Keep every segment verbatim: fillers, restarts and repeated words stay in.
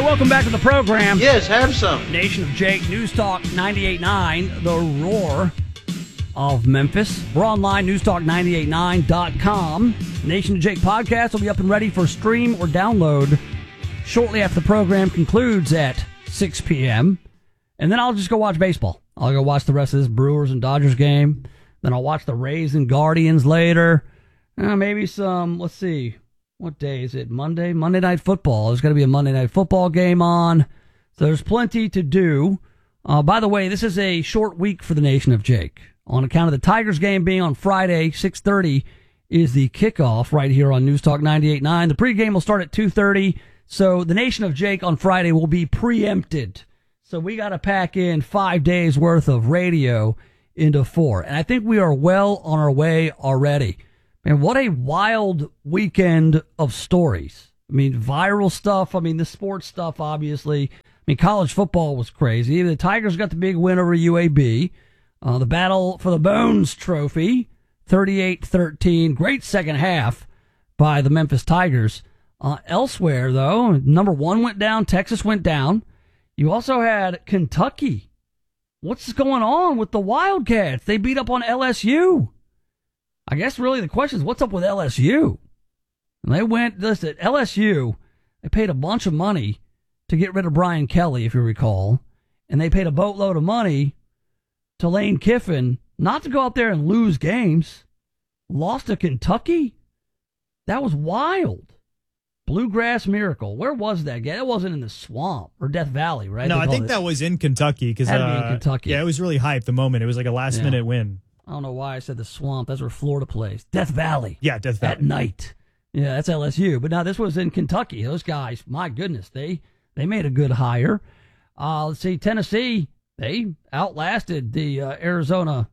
welcome back to the program. Yes, have some. Nation of Jake, News Talk ninety-eight point nine, the roar of Memphis. We're online, news talk nine eight nine dot com. Nation of Jake podcast will be up and ready for stream or download shortly after the program concludes at six p.m. And then I'll just go watch baseball. I'll go watch the rest of this Brewers and Dodgers game. Then I'll watch the Rays and Guardians later. Uh, maybe some, let's see, what day is it? Monday? Monday Night Football. There's going to be a Monday Night Football game on. So there's plenty to do. Uh, by the way, this is a short week for the Nation of Jake. On account of the Tigers game being on Friday, six thirty is the kickoff right here on News Talk ninety-eight point nine. The pregame will start at two thirty. So the Nation of Jake on Friday will be preempted. So we got to pack in five days worth of radio into four. And I think we are well on our way already. Man, what a wild weekend of stories. I mean, viral stuff. I mean, the sports stuff, obviously. I mean, college football was crazy. The Tigers got the big win over U A B. Uh, the battle for the Bones Trophy, thirty-eight thirteen. Great second half by the Memphis Tigers. Uh, elsewhere, though, number one went down. Texas went down. You also had Kentucky. What's going on with the Wildcats? They beat up on L S U. I guess really the question is, what's up with L S U? And they went, listen, L S U, they paid a bunch of money to get rid of Brian Kelly, if you recall. And they paid a boatload of money to Lane Kiffin not to go out there and lose games. Lost to Kentucky? That was wild. Bluegrass Miracle. Where was that game? It wasn't in the swamp or Death Valley, right? No, They I think called that it. was in Kentucky. Cause, Had to uh, be in Kentucky. Yeah, it was really hyped the moment. It was like a last Yeah. minute win. I don't know why I said the swamp. That's where Florida plays. Death Valley. Yeah, Death Valley. At night. Yeah, that's L S U. But now this was in Kentucky. Those guys, my goodness, they they made a good hire. Uh, let's see, Tennessee, they outlasted the uh, Arizona,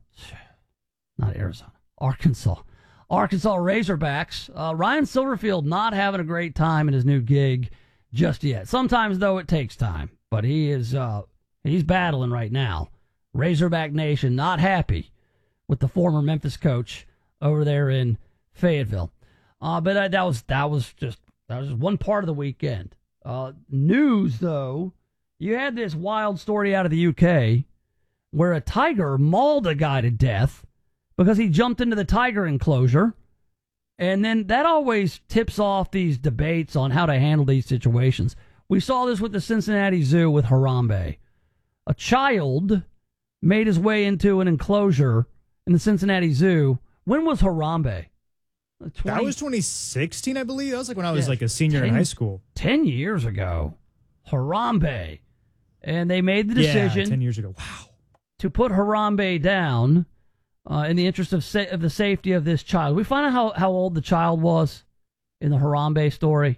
not Arizona, Arkansas. Arkansas Razorbacks. Uh, Ryan Silverfield not having a great time in his new gig just yet. Sometimes, though, it takes time. But he is uh, he's battling right now. Razorback Nation not happy with the former Memphis coach over there in Fayetteville. Uh, but uh, that was that was just that was just one part of the weekend. Uh, news, though, you had this wild story out of the U K where a tiger mauled a guy to death because he jumped into the tiger enclosure. And then that always tips off these debates on how to handle these situations. We saw this with the Cincinnati Zoo with Harambe. A child made his way into an enclosure in the Cincinnati Zoo. When was Harambe? twenty That was twenty sixteen, I believe. That was like when I was Yeah, like a senior ten in high school. Ten years ago. Harambe. And they made the Yeah, decision ten years ago. Wow. to put Harambe down uh, in the interest of sa- of the safety of this child. We find out how, how old the child was in the Harambe story.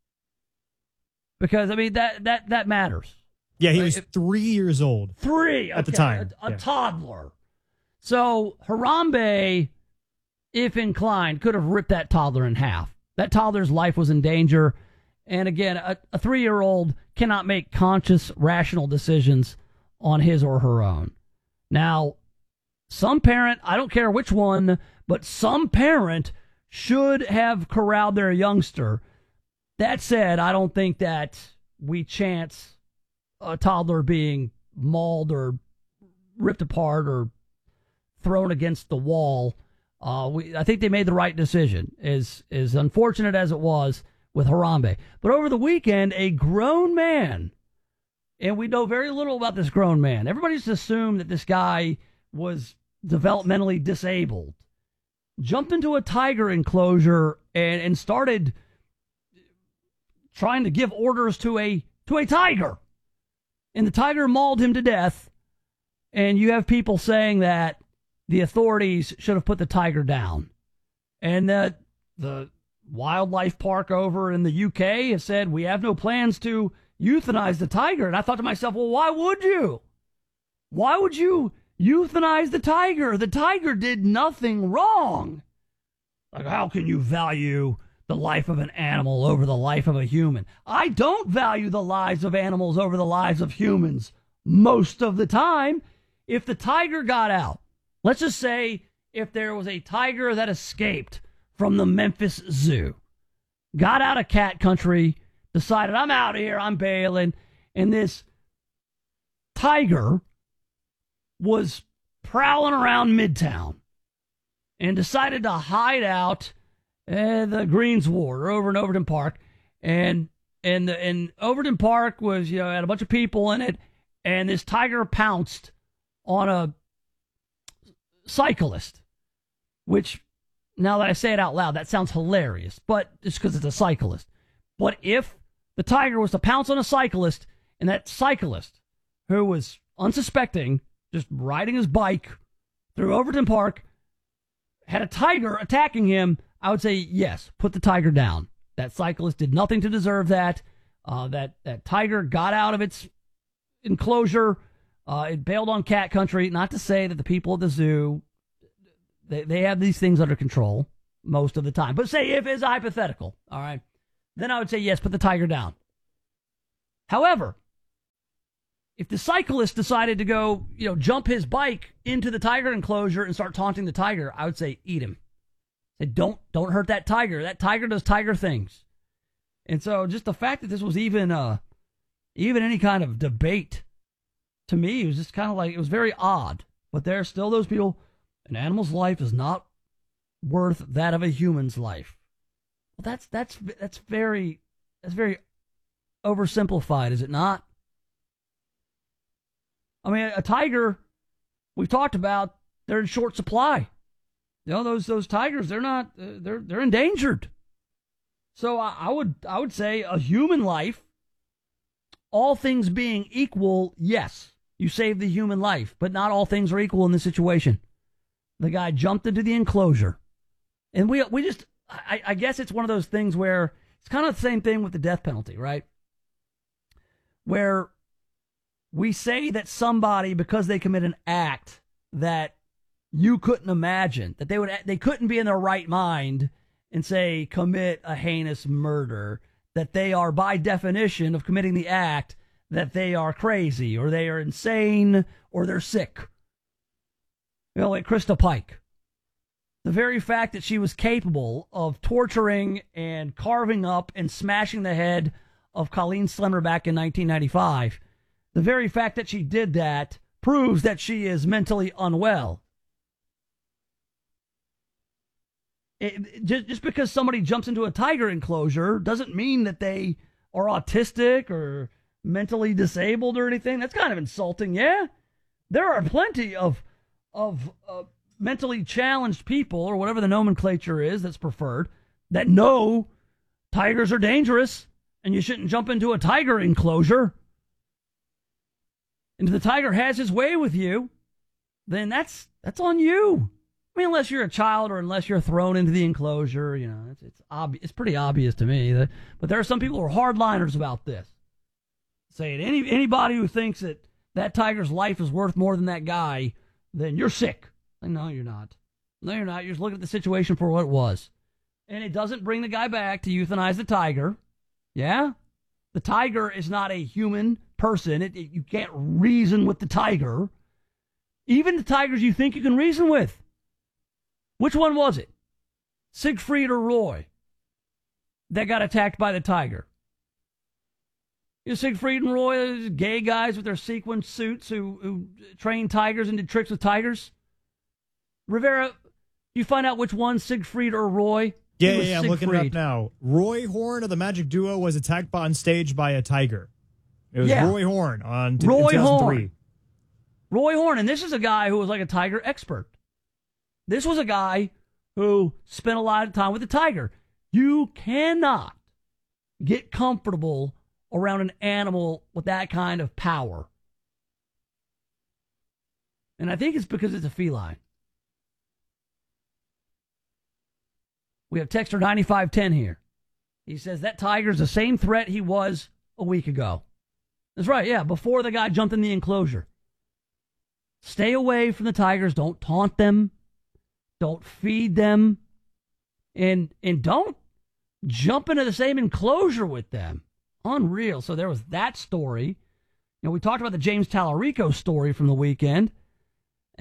Because, I mean, that, that, that matters. Yeah, he Right, was if- three years old. Three. At the okay, time, A, a yeah. toddler. So Harambe, if inclined, could have ripped that toddler in half. That toddler's life was in danger. And again, a, a three-year-old cannot make conscious, rational decisions on his or her own. Now, some parent, I don't care which one, but some parent should have corralled their youngster. That said, I don't think that we chance a toddler being mauled or ripped apart or thrown against the wall. Uh, we, I think they made the right decision, as, as unfortunate as it was with Harambe. But over the weekend, a grown man, and we know very little about this grown man. Everybody just assumed that this guy was developmentally disabled, jumped into a tiger enclosure and, and started trying to give orders to a to a tiger. And the tiger mauled him to death. And you have people saying that the authorities should have put the tiger down. And that the wildlife park over in the U K has said, we have no plans to euthanize the tiger. And I thought to myself, well, why would you? Why would you euthanize the tiger? The tiger did nothing wrong. Like, how can you value the life of an animal over the life of a human? I don't value the lives of animals over the lives of humans most of the time. If the tiger got out, let's just say if there was a tiger that escaped from the Memphis Zoo, got out of cat country, decided, I'm out of here, I'm bailing. And this tiger was prowling around Midtown and decided to hide out at the Greensward or over in Overton Park. And and the, and Overton Park was, you know, had a bunch of people in it, and this tiger pounced on a cyclist, which, now that I say it out loud, that sounds hilarious, but it's because it's a cyclist. But if the tiger was to pounce on a cyclist, and that cyclist, who was unsuspecting, just riding his bike through Overton Park, had a tiger attacking him, I would say, yes, put the tiger down. That cyclist did nothing to deserve that. Uh, that, that tiger got out of its enclosure. Uh, it bailed on cat country. Not to say that the people at the zoo, they, they have these things under control most of the time. But say if it's hypothetical, all right, then I would say, yes, put the tiger down. However, if the cyclist decided to go, you know, jump his bike into the tiger enclosure and start taunting the tiger, I would say, eat him. Say, don't, don't hurt that tiger. That tiger does tiger things. And so just the fact that this was even, uh, even any kind of debate, to me, it was just kind of like, it was very odd. But there are still those people, an animal's life is not worth that of a human's life. Well, that's, that's, that's very, that's very oversimplified, is it not? I mean, a tiger, we've talked about, they're in short supply. You know, those those tigers, they're not, uh, they're they're endangered. So I, I would I would say a human life, all things being equal, yes, you save the human life, but not all things are equal in this situation. The guy jumped into the enclosure, and we we just, I, I guess it's one of those things where it's kind of the same thing with the death penalty, right? Where we say that somebody, because they commit an act that you couldn't imagine, that they would, they couldn't be in their right mind and say commit a heinous murder, that they are by definition of committing the act that they are crazy or they are insane or they're sick. You know, like Krista Pike. The very fact that she was capable of torturing and carving up and smashing the head of Colleen Slimmer back in nineteen ninety-five, the very fact that she did that proves that she is mentally unwell. It, just, just because somebody jumps into a tiger enclosure doesn't mean that they are autistic or mentally disabled or anything. That's kind of insulting, yeah? There are plenty of of uh, mentally challenged people, or whatever the nomenclature is that's preferred, that know tigers are dangerous and you shouldn't jump into a tiger enclosure. And if the tiger has his way with you, then that's that's on you. I mean, unless you're a child or unless you're thrown into the enclosure, you know, it's it's obvious. It's pretty obvious to me. That, but there are some people who are hardliners about this. Saying any anybody who thinks that that tiger's life is worth more than that guy, then you're sick. Like, no, you're not. No, you're not. You're just looking at the situation for what it was. And it doesn't bring the guy back to euthanize the tiger. Yeah? The tiger is not a human person. It, it, you can't reason with the tiger. Even the tigers you think you can reason with. Which one was it? Siegfried or Roy that got attacked by the tiger? You know, Siegfried and Roy, gay guys with their sequin suits who, who trained tigers and did tricks with tigers. Rivera, you find out which one, Siegfried or Roy? Yeah, yeah, yeah I'm looking it up now. Roy Horn of the Magic Duo was attacked on stage by a tiger. It was yeah. Roy Horn on t- Roy two thousand three. Horn. Roy Horn, and this is a guy who was like a tiger expert. This was a guy who spent a lot of time with the tiger. You cannot get comfortable around an animal with that kind of power. And I think it's because it's a feline. We have texter ninety-five ten here. He says that tiger's the same threat he was a week ago. That's right, yeah, before the guy jumped in the enclosure. Stay away from the tigers. Don't taunt them. Don't feed them. And and don't jump into the same enclosure with them. Unreal. So there was that story. You know, we talked about the James Tallarico story from the weekend.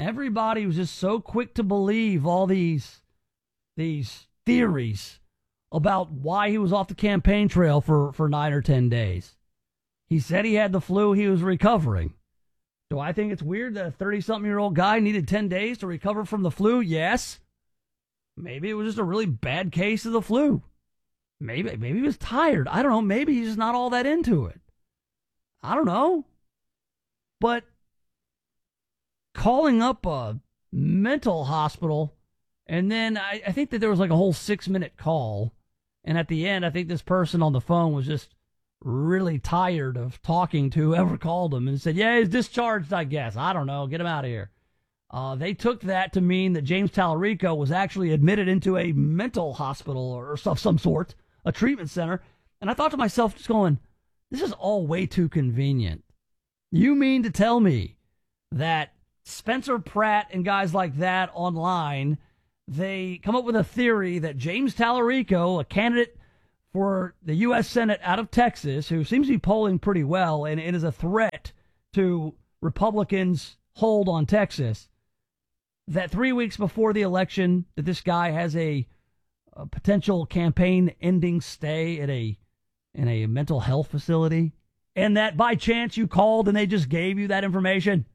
Everybody was just so quick to believe all these, these theories about why he was off the campaign trail for, for nine or ten days. He said he had the flu. He was recovering. Do I think it's weird that a thirty-something-year-old guy needed ten days to recover from the flu? Yes. Maybe it was just a really bad case of the flu. Maybe, maybe he was tired. I don't know. Maybe he's just not all that into it. I don't know. But calling up a mental hospital, and then I, I think that there was like a whole six-minute call, and at the end, I think this person on the phone was just really tired of talking to whoever called him and said, yeah, he's discharged, I guess. I don't know. Get him out of here. Uh, they took that to mean that James Tallarico was actually admitted into a mental hospital or of some sort, a treatment center. And I thought to myself, just going, this is all way too convenient. You mean to tell me that Spencer Pratt and guys like that online, they come up with a theory that James Tallarico, a candidate for the U S Senate out of Texas, who seems to be polling pretty well and, and is a threat to Republicans' hold on Texas, that three weeks before the election, that this guy has a, a potential campaign-ending stay at a in a mental health facility, and that by chance you called and they just gave you that information?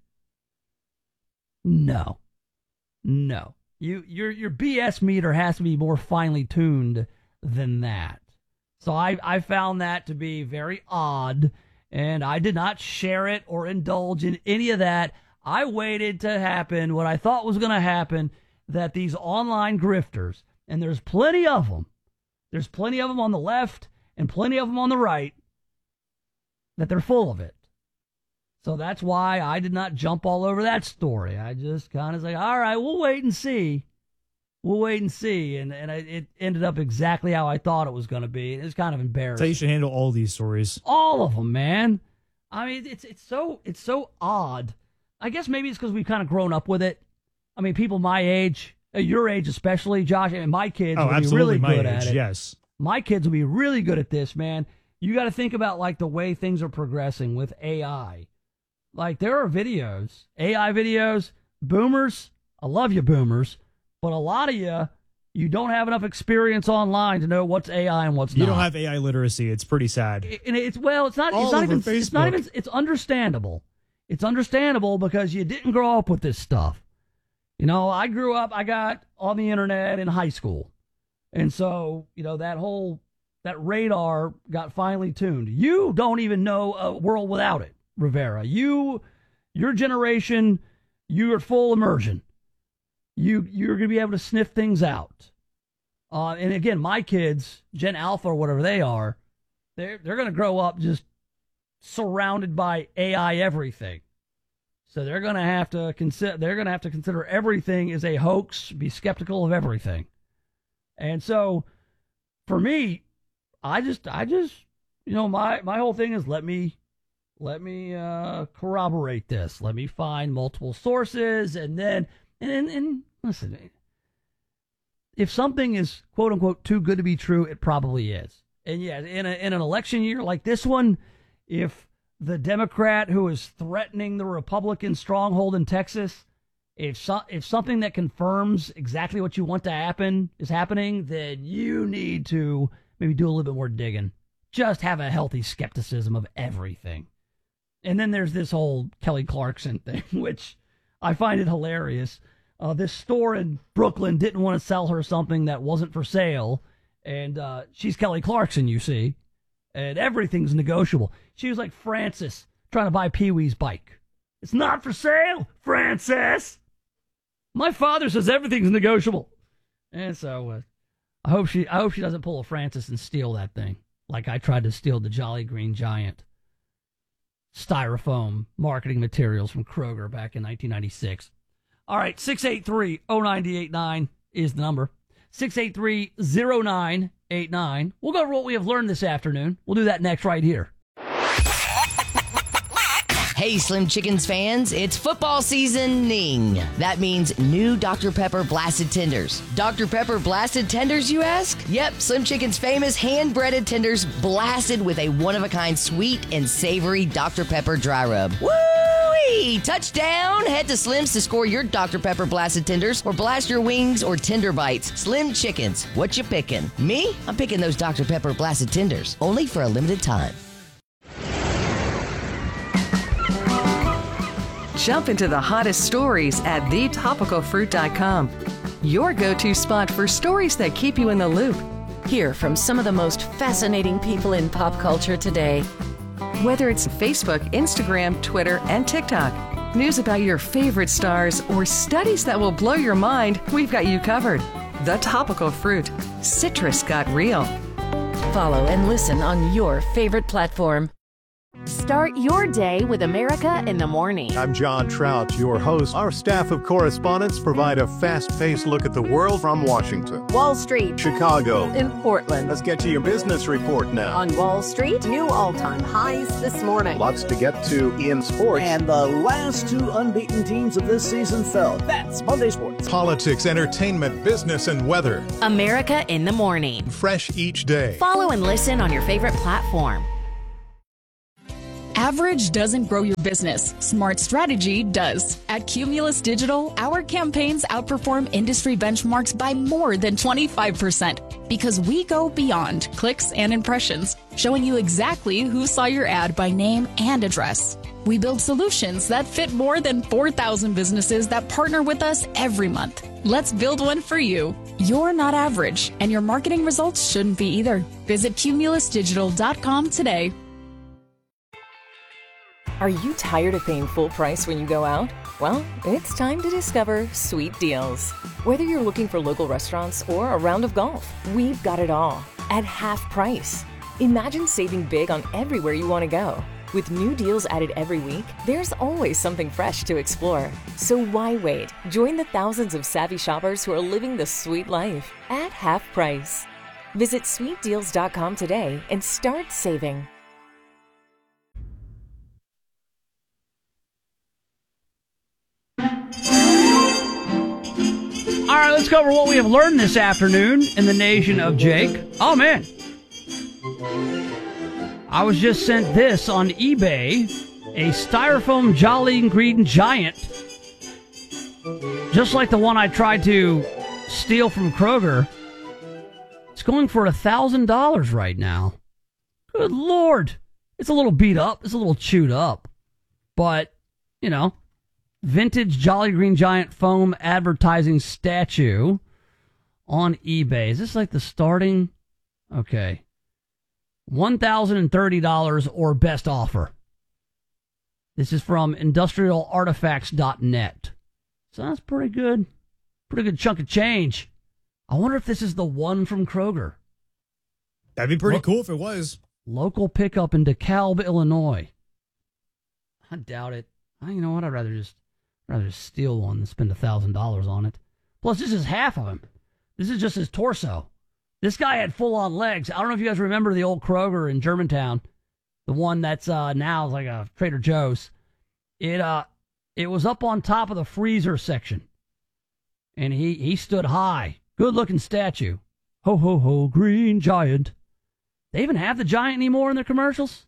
No. No. You your your B S meter has to be more finely tuned than that. So I, I found that to be very odd, and I did not share it or indulge in any of that. I waited to happen what I thought was going to happen, that these online grifters, and there's plenty of them, there's plenty of them on the left and plenty of them on the right, that they're full of it. So that's why I did not jump all over that story. I just kind of say, all right, we'll wait and see. We'll wait and see, and and it ended up exactly how I thought it was going to be. It was kind of embarrassing. That's how you should handle all these stories. All of them, man. I mean, it's it's so it's so odd. I guess maybe it's because we've kind of grown up with it. I mean, people my age, your age especially, Josh, and my kids oh, will be really my good age, at it. Yes, my kids will be really good at this, man. You got to think about like the way things are progressing with A I. Like there are videos, A I videos, boomers. I love you, boomers. But a lot of you, you don't have enough experience online to know what's A I and what's you not. You don't have A I literacy. It's pretty sad. And it's well, it's not. All it's not over even. Facebook. It's not even. It's understandable. It's understandable because you didn't grow up with this stuff. You know, I grew up. I got on the internet in high school, and so you know that whole that radar got finely tuned. You don't even know a world without it, Rivera. You, your generation, you are full immersion. You, you're going to be able to sniff things out. Uh, and again, my kids, Gen Alpha or whatever they are, they're, they're going to grow up just surrounded by A I everything. So they're going to have to consider, they're going to have to consider everything is a hoax, be skeptical of everything. And so for me, I just, I just, you know, my, my whole thing is let me, let me uh, corroborate this. Let me find multiple sources and then, and, and, and listen, if something is quote unquote too good to be true, it probably is. And yeah, in a, in an election year like this one, if the Democrat who is threatening the Republican stronghold in Texas, if so, if something that confirms exactly what you want to happen is happening, then you need to maybe do a little bit more digging. Just have a healthy skepticism of everything. And then there's this whole Kelly Clarkson thing, which I find it hilarious. Uh, this store in Brooklyn didn't want to sell her something that wasn't for sale. And uh, she's Kelly Clarkson, you see. And everything's negotiable. She was like Francis trying to buy Pee-wee's bike. It's not for sale, Francis. My father says everything's negotiable. And so uh, I hope she I hope she doesn't pull a Francis and steal that thing. Like I tried to steal the Jolly Green Giant styrofoam marketing materials from Kroger back in nineteen ninety-six. All right, six eight three, oh nine eight nine is the number. six eight three, oh nine eight nine. We'll go over what we have learned this afternoon. We'll do that next right here. Hey, Slim Chickens fans, it's football seasoning. That means new Doctor Pepper Blasted Tenders. Doctor Pepper Blasted Tenders, you ask? Yep, Slim Chicken's famous hand-breaded tenders blasted with a one-of-a-kind sweet and savory Doctor Pepper dry rub. Woo! Hey, touchdown! Head to Slim's to score your Doctor Pepper Blasted Tenders or blast your wings or Tender Bites. Slim Chickens, what you picking? Me? I'm picking those Doctor Pepper Blasted Tenders, only for a limited time. Jump into the hottest stories at the topical fruit dot com. Your go-to spot for stories that keep you in the loop. Hear from some of the most fascinating people in pop culture today. Whether it's Facebook, Instagram, Twitter, and TikTok, news about your favorite stars, or studies that will blow your mind, we've got you covered. The Topical Fruit. Citrus got real. Follow and listen on your favorite platform. Start your day with America in the Morning. I'm John Trout, your host. Our staff of correspondents provide a fast-paced look at the world from Washington, Wall Street, Chicago, in Portland. Let's get to your business report now. On Wall Street, new all-time highs this morning. Lots to get to in sports. And the last two unbeaten teams of this season fell. That's Monday Sports. Politics, entertainment, business, and weather. America in the Morning. Fresh each day. Follow and listen on your favorite platform. Average doesn't grow your business. Smart strategy does. At Cumulus Digital, our campaigns outperform industry benchmarks by more than twenty-five percent because we go beyond clicks and impressions, showing you exactly who saw your ad by name and address. We build solutions that fit more than four thousand businesses that partner with us every month. Let's build one for you. You're not average, and your marketing results shouldn't be either. Visit cumulus digital dot com today. Are you tired of paying full price when you go out? Well, it's time to discover Sweet Deals. Whether you're looking for local restaurants or a round of golf, we've got it all at half price. Imagine saving big on everywhere you want to go. With new deals added every week, there's always something fresh to explore. So why wait? Join the thousands of savvy shoppers who are living the sweet life at half price. Visit sweet deals dot com today and start saving. All right, let's cover what we have learned this afternoon in the nation of Jake. Oh, man. I was just sent this on eBay, a styrofoam Jolly Green Giant, just like the one I tried to steal from Kroger. It's going for one thousand dollars right now. Good Lord. It's a little beat up. It's a little chewed up. But, you know, vintage Jolly Green Giant foam advertising statue on eBay. Is this like the starting? Okay. one thousand thirty dollars or best offer. This is from industrial artifacts dot net. So that's pretty good. Pretty good chunk of change. I wonder if this is the one from Kroger. That'd be pretty Lo- cool if it was. Local pickup in DeKalb, Illinois. I doubt it. I, you know what? I'd rather just rather just steal one than spend one thousand dollars on it. Plus, this is half of him. This is just his torso. This guy had full-on legs. I don't know if you guys remember the old Kroger in Germantown, the one that's uh, now like a Trader Joe's. It uh, it was up on top of the freezer section, and he, he stood high. Good-looking statue. Ho, ho, ho, Green Giant. They even have the Giant anymore in their commercials?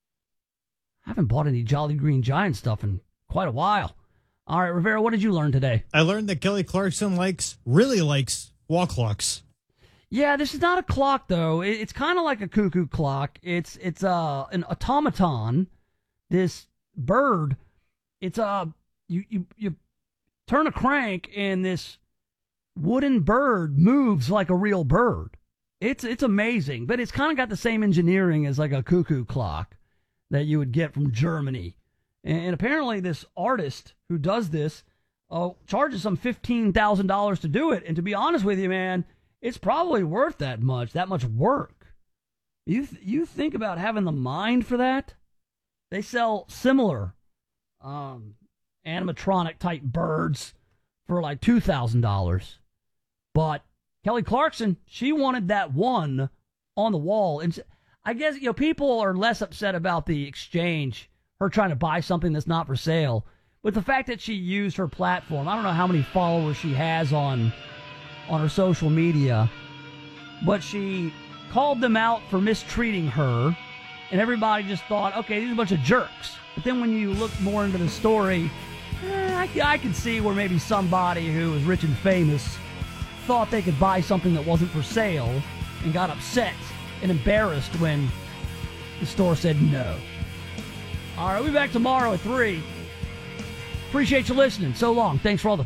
I haven't bought any Jolly Green Giant stuff in quite a while. All right, Rivera, what did you learn today? I learned that Kelly Clarkson likes, really likes, wall clocks. Yeah, this is not a clock, though. It's kind of like a cuckoo clock. It's it's uh, an automaton, this bird. It's uh, you, you, you turn a crank, and this wooden bird moves like a real bird. It's it's amazing, but it's kind of got the same engineering as like a cuckoo clock that you would get from Germany. And, and apparently this artist who does this uh, charges some fifteen thousand dollars to do it. And to be honest with you, man, it's probably worth that much, that much work. You th- you think about having the mind for that? They sell similar um, animatronic-type birds for like two thousand dollars. But Kelly Clarkson, she wanted that one on the wall. And I guess, you know, people are less upset about the exchange, her trying to buy something that's not for sale. But the fact that she used her platform, I don't know how many followers she has on on her social media, but she called them out for mistreating her and everybody just thought, okay, these are a bunch of jerks. But then when you look more into the story, eh, I, I can see where maybe somebody who was rich and famous thought they could buy something that wasn't for sale and got upset and embarrassed when the store said no. All right, we'll be back tomorrow at three. Appreciate you listening. So long. Thanks for all the...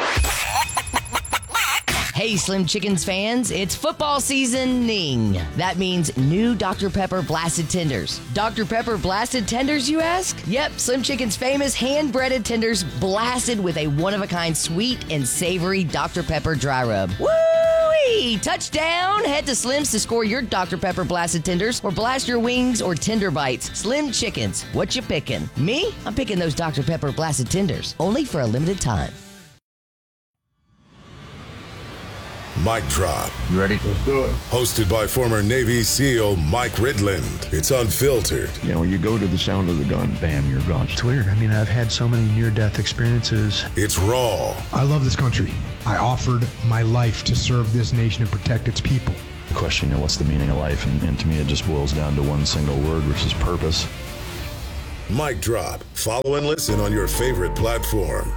Hey, Slim Chickens fans, it's football seasoning. That means new Doctor Pepper Blasted Tenders. Doctor Pepper Blasted Tenders, you ask? Yep, Slim Chickens' famous hand-breaded tenders blasted with a one-of-a-kind sweet and savory Doctor Pepper dry rub. Woo-wee! Touchdown! Head to Slim's to score your Doctor Pepper Blasted Tenders or blast your wings or tender bites. Slim Chickens, what you picking? Me? I'm picking those Doctor Pepper Blasted Tenders, only for a limited time. Mic Drop. You ready? Let's do it. Hosted by former Navy SEAL Mike Ridland. It's unfiltered. You know, when you go to the sound of the gun, bam, you're gone. It's weird. I mean, I've had so many near-death experiences. It's raw. I love this country. I offered my life to serve this nation and protect its people. The question, you know, what's the meaning of life? And, and to me, it just boils down to one single word, which is purpose. Mic Drop. Follow and listen on your favorite platform.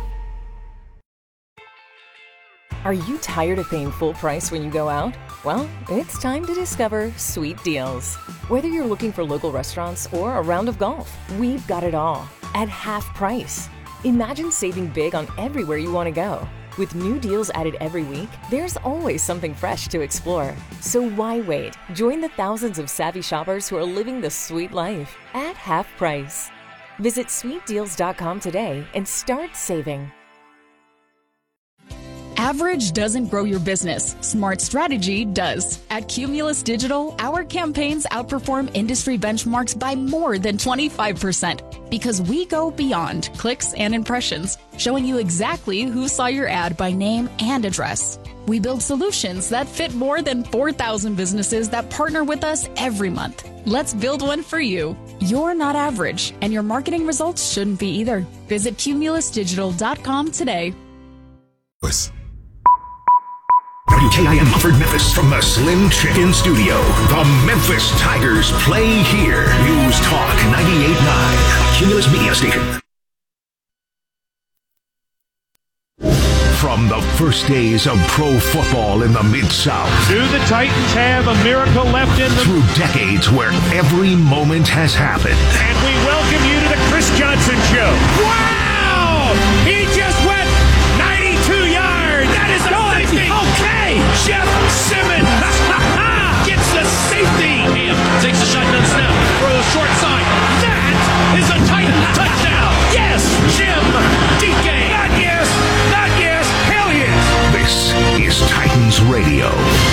Are you tired of paying full price when you go out? Well, it's time to discover Sweet Deals. Whether you're looking for local restaurants or a round of golf, we've got it all at half price. Imagine saving big on everywhere you want to go. With new deals added every week, there's always something fresh to explore. So why wait? Join the thousands of savvy shoppers who are living the sweet life at half price. Visit sweet deals dot com today and start saving. Average doesn't grow your business. Smart strategy does. At Cumulus Digital, our campaigns outperform industry benchmarks by more than twenty-five percent because we go beyond clicks and impressions, showing you exactly who saw your ad by name and address. We build solutions that fit more than four thousand businesses that partner with us every month. Let's build one for you. You're not average, and your marketing results shouldn't be either. Visit cumulus digital dot com today. W K I M Mumford, Memphis, from the Slim Chicken Studio. The Memphis Tigers play here. News Talk ninety-eight point nine, Cumulus Media Station. From the first days of pro football in the Mid-South. Do the Titans have a miracle left in them? Through decades where every moment has happened. And we welcome you to the Chris Johnson Show. Wow! He just went ninety-two yards. That is amazing. Okay. Jeff Simmons gets the safety. Ham takes a shotgun snap for the short side. That is a Titan touchdown. Yes, Jim D K. Not yes, not yes, hell yes. This is Titans Radio.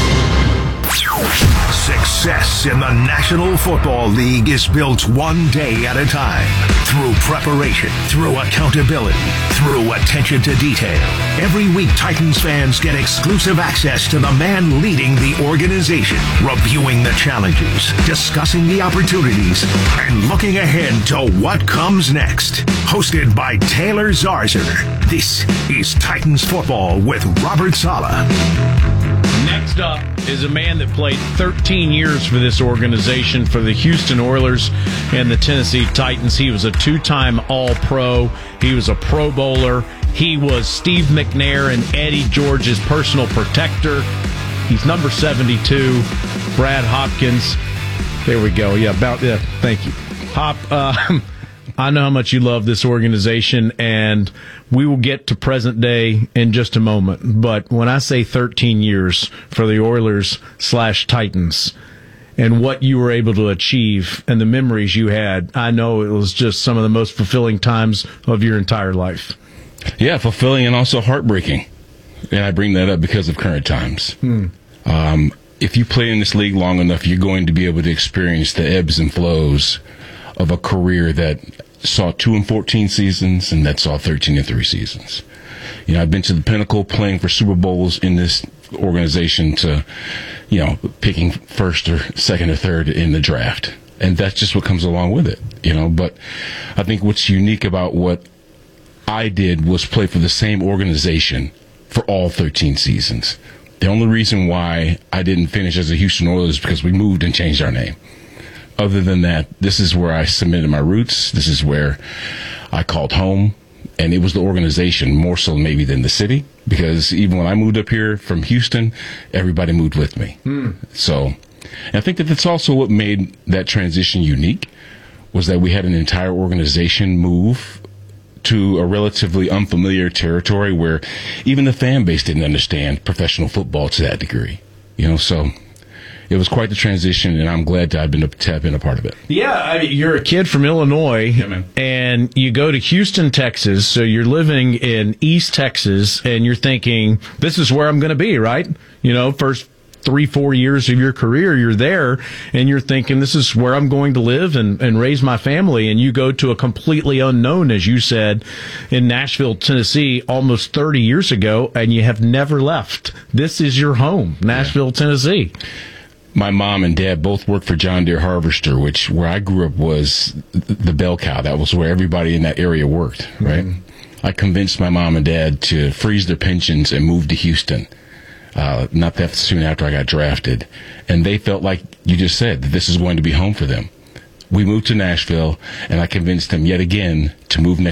Success in the National Football League is built one day at a time. Through preparation, through accountability, through attention to detail. Every week, Titans fans get exclusive access to the man leading the organization, reviewing the challenges, discussing the opportunities, and looking ahead to what comes next. Hosted by Taylor Zarzer, this is Titans Football with Robert Saleh. Next up is a man that played thirteen years for this organization, for the Houston Oilers and the Tennessee Titans. He was a two-time All-Pro. He was a Pro Bowler. He was Steve McNair and Eddie George's personal protector. He's number seventy-two, Brad Hopkins. There we go. Yeah, about yeah. Thank you, Hop. Uh, I know how much you love this organization, and we will get to present day in just a moment. But when I say thirteen years for the Oilers slash Titans and what you were able to achieve and the memories you had, I know it was just some of the most fulfilling times of your entire life. Yeah, fulfilling and also heartbreaking. And I bring that up because of current times. Hmm. Um, if you play in this league long enough, you're going to be able to experience the ebbs and flows of a career that saw two and fourteen seasons and that saw thirteen and three seasons. You know, I've been to the pinnacle playing for Super Bowls in this organization to, you know, picking first or second or third in the draft. And that's just what comes along with it, you know. But I think what's unique about what I did was play for the same organization for all thirteen seasons. The only reason why I didn't finish as a Houston Oilers is because we moved and changed our name. other than that, this is where I cemented my roots. This is where I called home. And it was the organization more so maybe than the city, because even when I moved up here from Houston, everybody moved with me. Mm. So I think that that's also what made that transition unique, was that we had an entire organization move to a relatively unfamiliar territory where even the fan base didn't understand professional football to that degree. You know, so it was quite the transition, and I'm glad to have been a, to have been a part of it. Yeah, I mean, you're a kid from Illinois, yeah, and you go to Houston, Texas, so you're living in East Texas, and you're thinking, this is where I'm going to be, right? You know, first three, four years of your career, you're there, and you're thinking, this is where I'm going to live and, and raise my family, and you go to a completely unknown, as you said, in Nashville, Tennessee, almost thirty years ago, and you have never left. This is your home, Nashville, yeah. Tennessee. My mom and dad both worked for John Deere Harvester, which where I grew up was the bell cow. That was where everybody in that area worked, right? Mm-hmm. I convinced my mom and dad to freeze their pensions and move to Houston, uh, not that soon after I got drafted. And they felt like you just said, that this is going to be home for them. We moved to Nashville, and I convinced them yet again to move next